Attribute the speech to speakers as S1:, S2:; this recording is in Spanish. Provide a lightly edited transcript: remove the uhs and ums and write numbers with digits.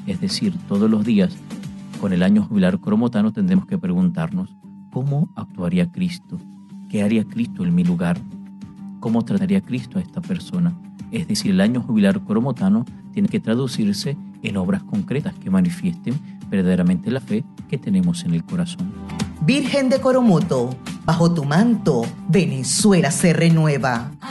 S1: Es decir, todos los días, con el año jubilar coromotano, tendremos que preguntarnos, ¿cómo actuaría Cristo? ¿Qué haría Cristo en mi lugar? ¿Cómo trataría Cristo a esta persona? Es decir, el año jubilar coromotano tiene que traducirse en obras concretas que manifiesten verdaderamente la fe que tenemos en el corazón.
S2: Virgen de Coromoto, bajo tu manto, Venezuela se renueva.